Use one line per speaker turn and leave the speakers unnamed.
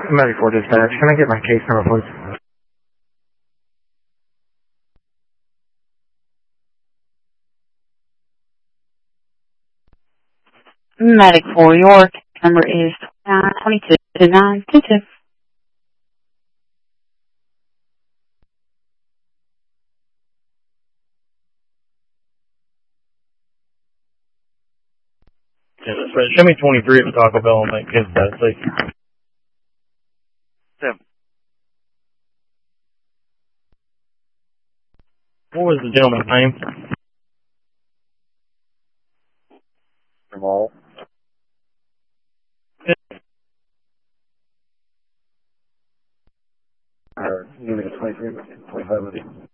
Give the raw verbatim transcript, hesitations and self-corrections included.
Medic four dispatch, can I get my case number, please?
Medic four, your number is nine twenty-two nine two two.
Yeah, that's right. Show me twenty-three at Taco Bell and make kids that, please. Seven. What was the gentleman's name? Jamal.
Or, you need me to twenty-three, twenty-five with you.